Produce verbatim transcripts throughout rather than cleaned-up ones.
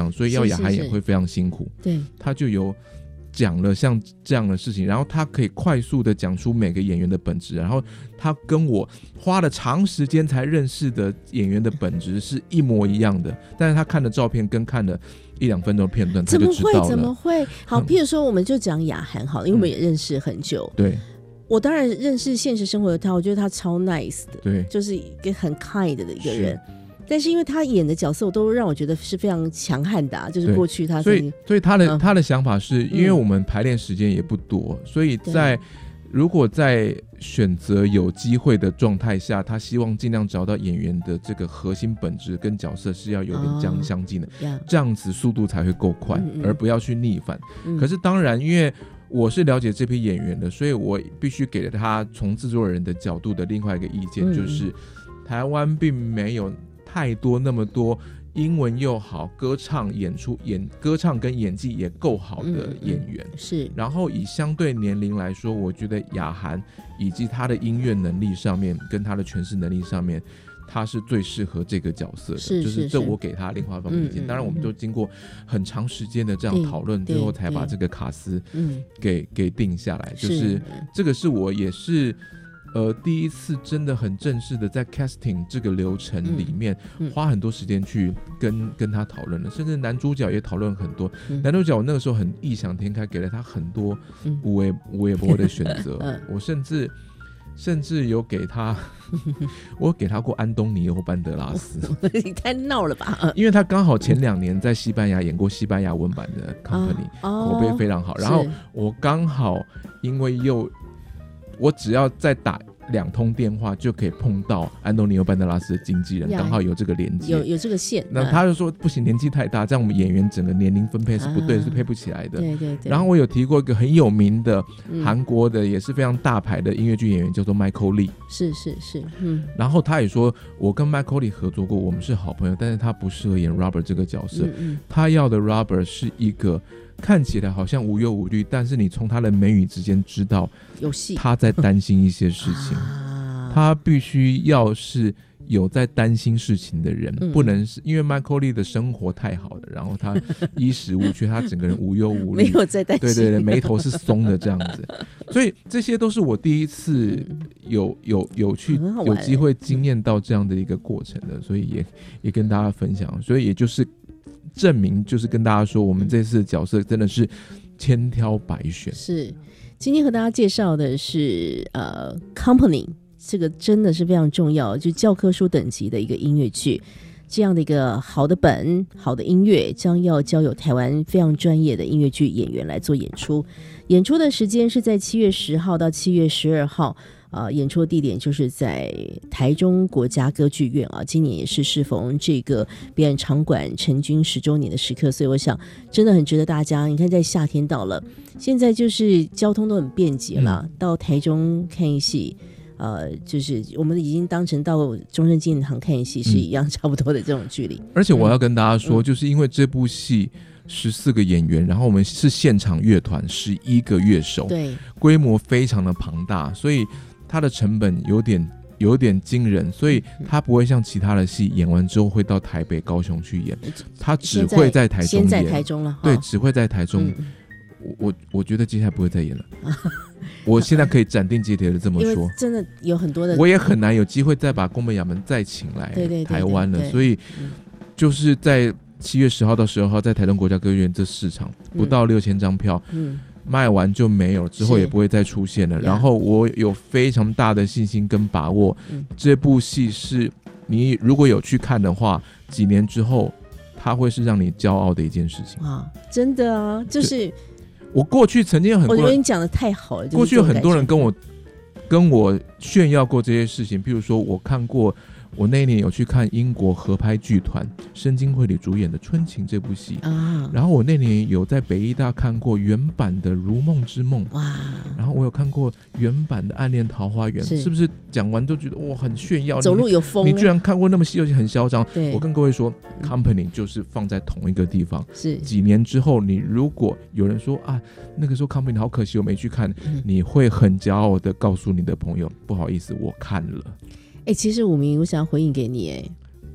样，所以要雅涵也会非常辛苦。 对， 他就有讲了像这样的事情，然后他可以快速的讲出每个演员的本质，然后他跟我花了长时间才认识的演员的本质是一模一样的，但是他看的照片跟看的一两分钟的片段他就知道了。 怎么会？好，譬如说我们就讲雅涵好了，因为我们也认识很久。 嗯、对，我当然认识现实生活的他，我觉得他超 nice 的， 对， 就是一个很 kind 的一个人。但是因为他演的角色都让我觉得是非常强悍的、啊、就是过去他所以所以他的、嗯、他的想法是因为我们排练时间也不多、嗯、所以在如果在选择有机会的状态下，他希望尽量找到演员的这个核心本质跟角色是要有点相相近的、哦、这样子速度才会够快、嗯嗯、而不要去逆反、嗯、可是当然因为我是了解这批演员的，所以我必须给了他从制作人的角度的另外一个意见、嗯、就是台湾并没有太多那么多英文又好，歌唱演出演歌唱跟演技也够好的演员、嗯嗯、是。然后以相对年龄来说，我觉得雅涵以及他的音乐能力上面跟他的诠释能力上面，他是最适合这个角色的， 是就是这我给他另外一方面意见、嗯嗯、当然我们就经过很长时间的这样讨论，最后才把这个卡司给、嗯、给定下来，就是这个是我也是呃，第一次真的很正式的在 casting 这个流程里面、嗯嗯、花很多时间去跟跟他讨论了，甚至男主角也讨论很多、嗯、男主角我那个时候很异想天开，给了他很多无微无微博的选择、嗯、我甚至甚至有给他我给他过安东尼欧班德拉斯你太闹了吧， 因为他刚好前两年在西班牙演过西班牙文版的 Company、啊、口碑非常好、哦、然后我刚好因为又我只要再打两通电话就可以碰到安东尼奥·班德拉斯的经纪人，刚好有这个连接， 有有这个线。 那他就说不行，年纪太大，这样我们演员整个年龄分配是不对、啊、是配不起来的。 对对对。 然后我有提过一个很有名的韩国的、嗯、也是非常大牌的音乐剧演员，叫做 Michael Lee。 是是是，嗯。 然后他也说，我跟 Michael Lee 合作过，我们是好朋友，但是他不适合演 Robert 这个角色。嗯嗯，他要的 Robert 是一个看起来好像无忧无虑，但是你从他的眉宇之间知道有戏， 他在担心一些事情。啊他必须要是有在担心事情的人、嗯、不能是因为 Michael Lee 的生活太好了，然后他衣食无缺他整个人无忧无虑， 没有在担心， 对对对，眉头是松的这样子所以这些都是我第一次有有有去有机会经验到这样的一个过程的，所以也也跟大家分享，所以也就是证明，就是跟大家说我们这次的角色真的是千挑百选。 是，今天和大家介绍的是呃 Company，这个真的是非常重要，就教科书等级的一个音乐剧，这样的一个好的本好的音乐将要交由台湾非常专业的音乐剧演员来做演出。演出的时间是在七月十号到七月十二号、呃、演出的地点就是在台中国家歌剧院啊。今年也是适逢这个表演场馆成军十周年的时刻，所以我想真的很值得大家，你看在夏天到了，现在就是交通都很便捷了、嗯、到台中看一戏呃，就是我们已经当成到中正纪念堂看戏是一样差不多的这种距离、嗯、 而且我要跟大家说、嗯、就是因为这部戏十四个演员，然后我们是现场乐团十一个乐手，对，规模非常的庞大，所以它的成本有点有点惊人，所以它不会像其他的戏演完之后会到台北高雄去演，它只会在台中演， 先在台中了， 对，只会在台中、嗯、我我觉得接下来不会再演了我现在可以斩钉截铁的这么说，因为真的有很多的， 我也很难有机会再把宫本雅门再请来台湾了，所以就是在七月十号到十二号在台东国家歌剧院这市场不到六千张票、嗯、卖完就没有，之后也不会再出现了。然后我有非常大的信心跟把握、嗯、这部戏是你如果有去看的话，几年之后它会是让你骄傲的一件事情啊！ 真的啊，就是我过去曾经有很多人， 我觉得你讲的太好了、就是、 过去有很多人跟我跟我炫耀过这些事情，譬如说我看过，我那一年有去看英国合拍剧团申京会里主演的《春情》这部戏、啊、然后我那年有在北艺大看过原版的《如梦之梦》，哇，然后我有看过原版的《暗恋桃花源》，是, 是不是讲完都觉得哇很炫耀， 走路有风， 你居然看过那么细，而且很嚣张。我跟各位说 Company 就是放在同一个地方，是几年之后你如果有人说啊那个时候 Company 好可惜我没去看、嗯、你会很骄傲的告诉你的朋友不好意思我看了。 哎、欸，其实武明我想要回应给你，哎，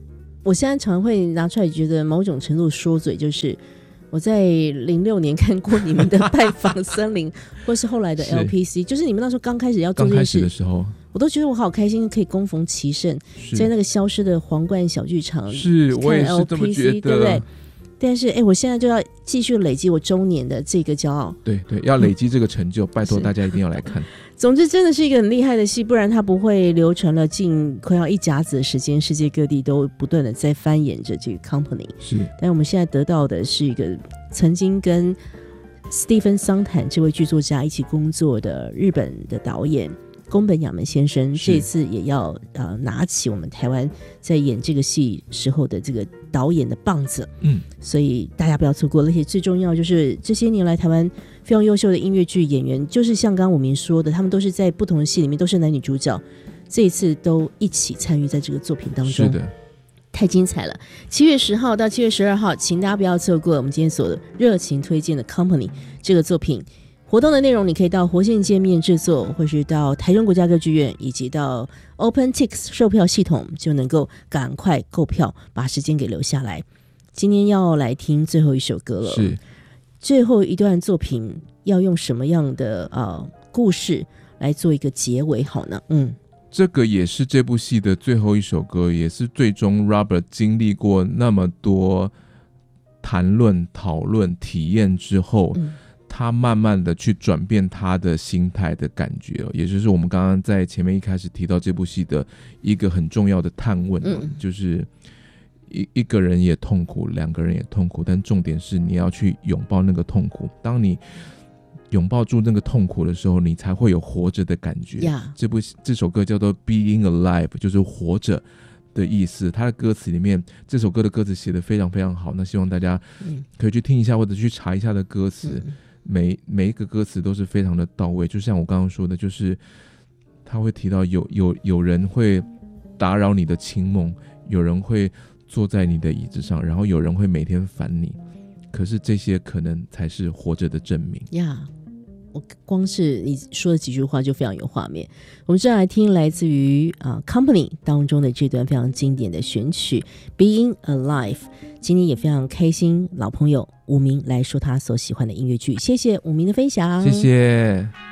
我现在常会拿出来觉得某种程度说嘴，就是我在零六年看过你们的拜访森林或是后来的 L P C， 就是你们那时候刚开始要做这件事的时候， 我都觉得我好开心可以恭逢其盛，在那个消失的皇冠小剧场， 是我也是这么觉得， 对不对？但是哎，我现在就要继续累积我周年的这个骄傲， 对对，要累积这个成就、嗯、拜托大家一定要来看。 总之真的是一个很厉害的戏，不然它不会流传了近快要一甲子的时间，世界各地都不断的在翻演着这个 Company。 是， 但我们现在得到的是一个曾经跟斯蒂芬桑坦这位剧作家一起工作的日本的导演宫本雅门先生，这次也要、呃、拿起我们台湾在演这个戏时候的这个导演的棒子，嗯，所以大家不要错过。而且最重要就是这些年来台湾非常优秀的音乐剧演员，就是像刚刚我们说的，他们都是在不同的戏里面都是男女主角，这一次都一起参与在这个作品当中，是的，太精彩了。七月十号到七月十二号，请大家不要错过我们今天所热情推荐的 Company 这个作品。活动的内容你可以到活线界面制作，或是到台中国家歌剧院，以及到 OpenTix 售票系统，就能够赶快购票，把时间给留下来。今天要来听最后一首歌了，是最后一段作品要用什么样的、呃、故事来做一个结尾好呢？嗯， 这个也是这部戏的最后一首歌，也是最终 Robert 经历过那么多谈论、讨论、体验之后、嗯，他慢慢的去转变他的心态的感觉，也就是我们刚刚在前面一开始提到这部戏的一个很重要的探问、嗯、就是一一个人也痛苦，两个人也痛苦，但重点是你要去拥抱那个痛苦，当你拥抱住那个痛苦的时候，你才会有活着的感觉、yeah. 这部这首歌叫做 Being Alive， 就是活着的意思。他的歌词里面，这首歌的歌词写得非常非常好，那希望大家可以去听一下或者去查一下的歌词、嗯，每每一个歌词都是非常的到位，就像我刚刚说的，就是他会提到有有有人会打扰你的清梦，有人会坐在你的椅子上，然后有人会每天烦你，可是这些可能才是活着的证明呀。Yeah, 我光是你说的几句话就非常有画面。我们接下来听来自于、呃、Company 当中的这段非常经典的选曲 Being Alive。 今天也非常开心，老朋友武明来说他所喜欢的音乐剧，谢谢武明的分享， 谢谢。